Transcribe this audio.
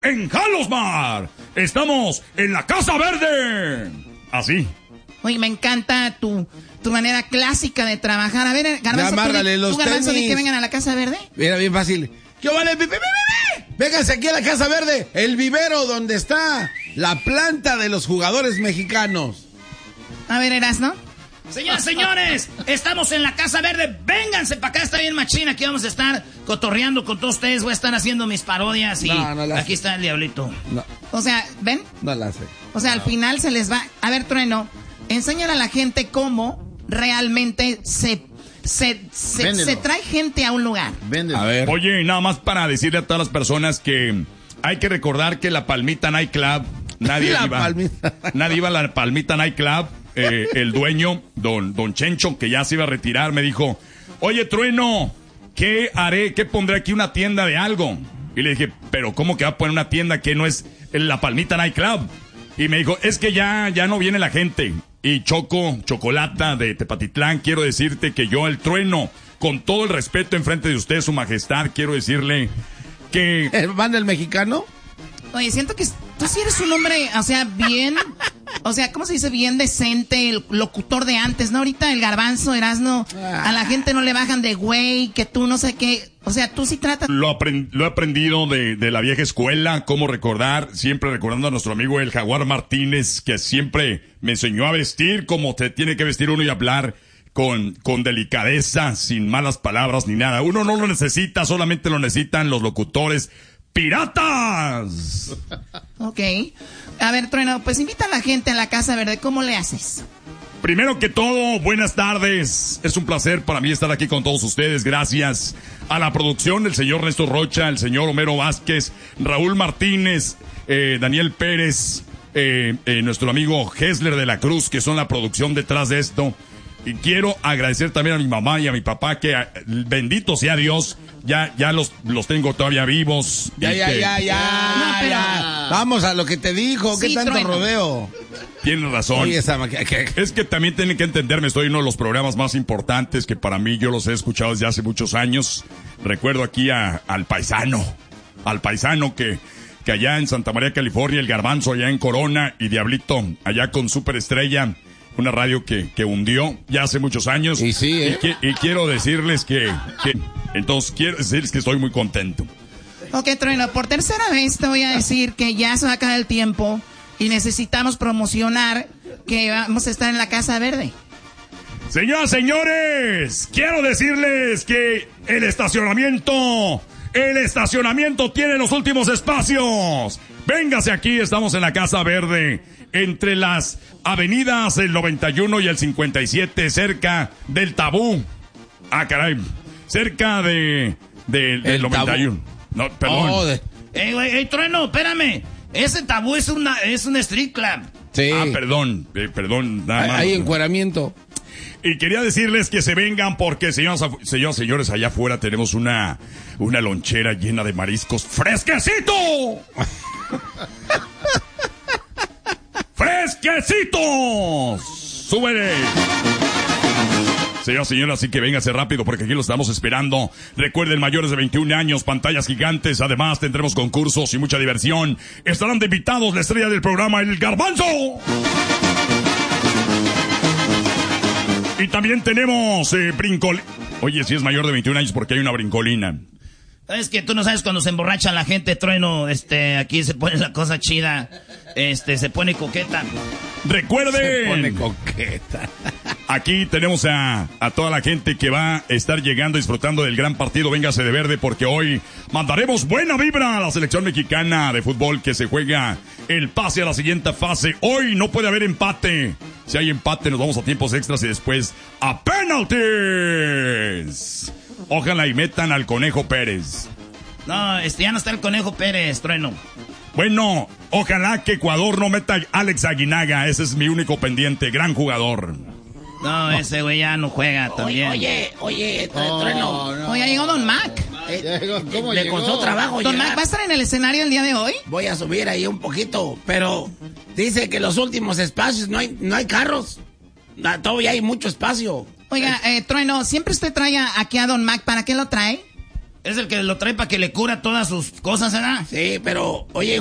en Jalosmar. Estamos en la Casa Verde. Así. Oye, me encanta tu manera clásica de trabajar. A ver, Garbanzo, ¿tú Garbanzo, de que vengan a la Casa Verde? Mira, bien fácil. ¿Qué vale? Vénganse aquí a la Casa Verde, el vivero donde está la planta de los jugadores mexicanos. A ver, Erasno. Señoras, señores, estamos en la Casa Verde. Vénganse para acá, está bien machina. Aquí vamos a estar cotorreando con todos ustedes. Voy a estar haciendo mis parodias y aquí está el diablito. No. O sea, ¿ven? No la hace. O sea, al final se les va... A ver, Trueno, enséñale a la gente cómo realmente se trae gente a un lugar. A ver. Oye, nada más para decirle a todas las personas que hay que recordar que la Palmita Night Club, nadie iba a la Palmita Night Club. El dueño, don Chencho, que ya se iba a retirar, me dijo, oye, Trueno, ¿qué haré? ¿Qué pondré aquí? Una tienda de algo. Y le dije, pero ¿cómo que va a poner una tienda que no es la Palmita Night Club? Y me dijo, es que ya no viene la gente. Y Chocolata de Tepatitlán, quiero decirte que yo, el Trueno, con todo el respeto enfrente de usted, su majestad, quiero decirle que... ¿El banda del mexicano? Oye, siento que tú sí eres un hombre, o sea, bien... O sea, ¿cómo se dice? Bien decente, el locutor de antes, ¿no? Ahorita el Garbanzo, Erasno, a la gente no le bajan de güey, que tú no sé qué... O sea, tú sí tratas... Lo he aprendido de la vieja escuela, cómo recordar, siempre recordando a nuestro amigo el Jaguar Martínez, que siempre me enseñó a vestir como se tiene que vestir uno y hablar con delicadeza, sin malas palabras ni nada. Uno no lo necesita, solamente lo necesitan los locutores ¡piratas! Ok. A ver, Trueno, pues invita a la gente a la Casa Verde. ¿Cómo le haces? Primero que todo, buenas tardes. Es un placer para mí estar aquí con todos ustedes. Gracias a la producción, el señor Néstor Rocha, el señor Homero Vázquez, Raúl Martínez, Daniel Pérez, nuestro amigo Hesler de la Cruz, que son la producción detrás de esto. Y quiero agradecer también a mi mamá y a mi papá, que bendito sea Dios, ya los tengo todavía vivos. Ya. Vamos a lo que te dijo, ¿qué tanto Trueno? Rodeo? Tienes razón. Oye, es que también tienen que entenderme, estoy en uno de los programas más importantes que para mí, yo los he escuchado desde hace muchos años. Recuerdo aquí al paisano que allá en Santa María, California, el Garbanzo allá en Corona y Diablito allá con Superestrella. Una radio que hundió ya hace muchos años. Y sí, y quiero decirles que entonces quiero decirles que estoy muy contento. Ok, Trueno, por tercera vez te voy a decir que ya se va a acabar el tiempo y necesitamos promocionar que vamos a estar en la Casa Verde. Señoras, señores, quiero decirles que el estacionamiento tiene los últimos espacios. Véngase aquí, estamos en la Casa Verde, entre las avenidas el 91 y el 57, cerca del Tabú. Ah, caray, cerca del 91. Tabú. No, perdón. Ey, Trueno, espérame. Ese Tabú es un street club. Sí. Ah, perdón, nada más. Hay encueramiento. Y quería decirles que se vengan porque, señores, allá afuera tenemos una lonchera llena de mariscos fresquecito. ¡Fresquecitos! ¡Súbele! Señoras, así que véngase rápido porque aquí lo estamos esperando. Recuerden, mayores de 21 años, pantallas gigantes. Además, tendremos concursos y mucha diversión. Estarán de invitados la estrella del programa, el Garbanzo. Y también tenemos brincolina. Oye, si es mayor de 21 años porque hay una brincolina. Es que tú no sabes cuando se emborracha la gente, Trueno, aquí se pone la cosa chida, se pone coqueta. Recuerden. Se pone coqueta. Aquí tenemos a toda la gente que va a estar llegando, disfrutando del gran partido. Véngase de verde porque hoy mandaremos buena vibra a la selección mexicana de fútbol que se juega el pase a la siguiente fase. Hoy no puede haber empate. Si hay empate nos vamos a tiempos extras y después a penaltis. Ojalá y metan al Conejo Pérez. No, ya no está el Conejo Pérez, Trueno. Bueno, ojalá que Ecuador no meta a Alex Aguinaga. Ese es mi único pendiente. Gran jugador. No, ese güey ya no juega también. Oye, Trueno. No. Oye, llegó Don Mac. ¿Cómo le costó trabajo Don llegar? Mac, ¿va a estar en el escenario el día de hoy? Voy a subir ahí un poquito, pero dice que los últimos espacios no hay carros. Todavía hay mucho espacio. Oiga, Trueno, siempre usted trae aquí a Don Mac. ¿Para qué lo trae? Es el que lo trae para que le cura todas sus cosas, ¿verdad? Sí, pero, oye,